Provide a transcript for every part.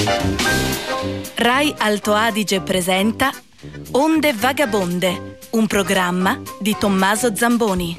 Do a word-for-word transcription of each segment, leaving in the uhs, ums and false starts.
Rai Alto Adige presenta Onde Vagabonde, un programma di Tommaso Zamboni.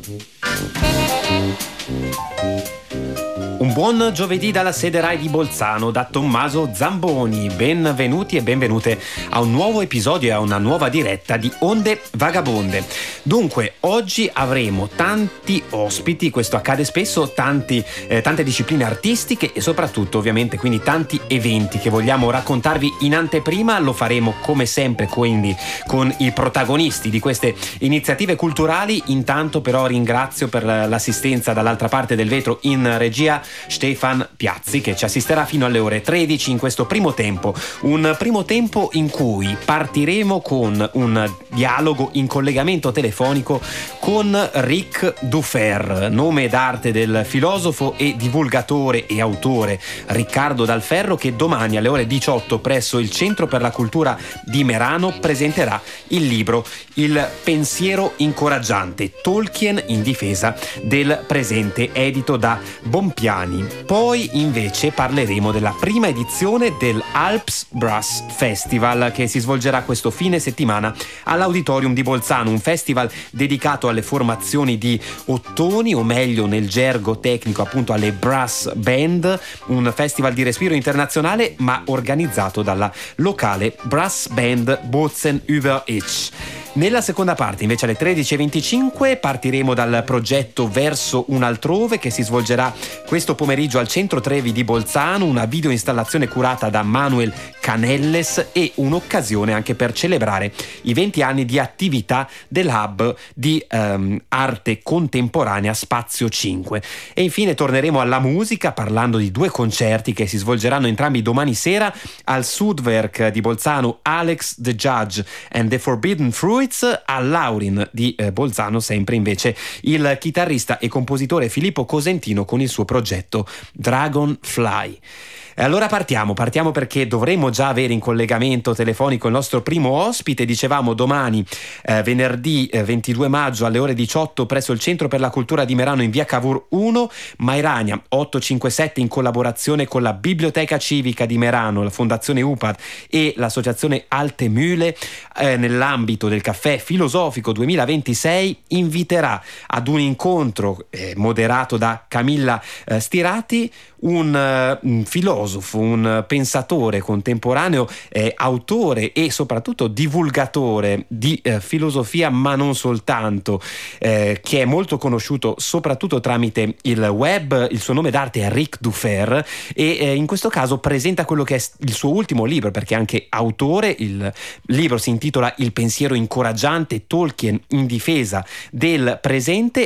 Un buon giovedì dalla sede Rai di Bolzano da Tommaso Zamboni. Benvenuti e benvenute a un nuovo episodio e a una nuova diretta di Onde Vagabonde. Dunque, oggi avremo tanti ospiti, questo accade spesso, tanti, eh, tante discipline artistiche e soprattutto ovviamente quindi tanti eventi che vogliamo raccontarvi in anteprima. Lo faremo come sempre quindi con i protagonisti di queste iniziative culturali. Intanto però ringrazio per l'assistenza dall'altra parte del vetro in regia Stefan Piazzi, che ci assisterà fino alle ore tredici in questo primo tempo, un primo tempo in cui partiremo con un dialogo in collegamento telefonico con Ric Dufer, nome d'arte del filosofo e divulgatore e autore Riccardo Dal Ferro, che domani alle ore diciotto presso il Centro per la Cultura di Merano presenterà il libro Il pensiero incoraggiante, Tolkien in difesa del presente, edito da Bompiani. Poi invece parleremo della prima edizione del Alps Brass Festival, che si svolgerà questo fine settimana all'Auditorium di Bolzano, un festival dedicato alle formazioni di ottoni, o meglio nel gergo tecnico appunto alle brass band, un festival di respiro internazionale ma organizzato dalla locale brass band Bozen über Ich. Nella seconda parte, invece, alle tredici e venticinque partiremo dal progetto Verso un altrove, che si svolgerà questo pomeriggio al Centro Trevi di Bolzano, una videoinstallazione curata da Manuel Canelles e un'occasione anche per celebrare i venti anni di attività del Hub di um, arte contemporanea Spazio cinque. E infine torneremo alla musica parlando di due concerti che si svolgeranno entrambi domani sera al Sudwerk di Bolzano, Alex the Judge and the Forbidden Fruits, all'Aurin di eh, Bolzano sempre invece il chitarrista e compositore Filippo Cosentino con il suo progetto Dragonfly. E allora partiamo, partiamo perché dovremmo già avere in collegamento telefonico il nostro primo ospite. Dicevamo domani eh, venerdì eh, ventidue maggio alle ore diciotto presso il Centro per la Cultura di Merano in via Cavour uno, Mairania ottocentocinquantasette, in collaborazione con la Biblioteca Civica di Merano, la Fondazione U P A D e l'associazione Alte Mühle, eh, nell'ambito del Caffè Filosofico duemilaventisei, inviterà ad un incontro eh, moderato da Camilla eh, Stirati, un, uh, un filosofo, un pensatore contemporaneo, eh, autore e soprattutto divulgatore di eh, filosofia, ma non soltanto, eh, che è molto conosciuto soprattutto tramite il web. Il suo nome d'arte è Ric Dufer e eh, in questo caso presenta quello che è il suo ultimo libro, perché è anche autore. Il libro si intitola Il pensiero incoraggiante, Tolkien in difesa del presente,